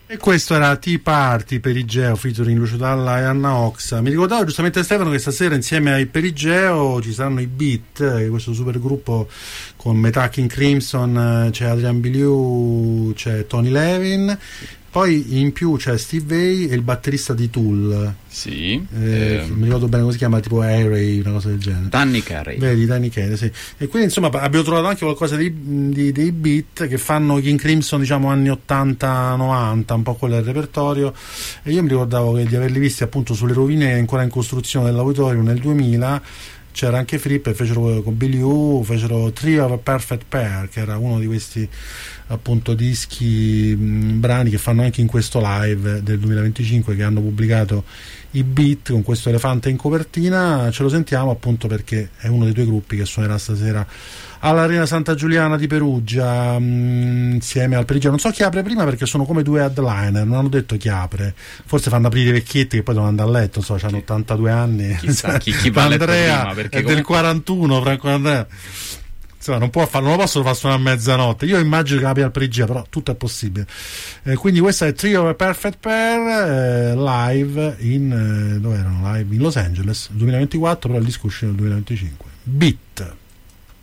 E questo era Tea Party Perigeo featuring Lucio Dalla e Anna Oxa. Mi ricordavo giustamente Stefano che stasera insieme ai Perigeo ci saranno i Beat, questo super gruppo con metà King Crimson, c'è Adrian Belew, c'è Tony Levin, poi in più c'è Steve Vai e il batterista di Tool. Sì. Mi ricordo bene come si chiama, tipo Airey, una cosa del genere. Danny Carey. Vedi, Danny Carey, sì. E quindi insomma abbiamo trovato anche qualcosa dei beat che fanno King Crimson, diciamo anni 80-90, un po' quello del repertorio. E io mi ricordavo di averli visti appunto sulle rovine ancora in costruzione dell'auditorium nel 2000. C'era anche Fripp e fecero con Billy U, fecero Trio of a Perfect Pair, che era uno di questi appunto dischi, brani che fanno anche in questo live del 2025, che hanno pubblicato i Beat con questo elefante in copertina. Ce lo sentiamo appunto perché è uno dei due gruppi che suonerà stasera all'Arena Santa Giuliana di Perugia, insieme al Perigeo. Non so chi apre prima perché sono come due headliner, non hanno detto chi apre, forse fanno aprire i vecchietti che poi devono andare a letto, non so, hanno 82 anni. Chissà chi va a letto Andrea prima, perché è del 41, Franco Andrea, insomma, non lo possono far suonare a mezzanotte. Io immagino che apri al Perigeo, però tutto è possibile. Quindi questa è Trio of a Perfect Pair, live in dove erano? Live in Los Angeles 2024, però il disco uscì nel 2025. Beat.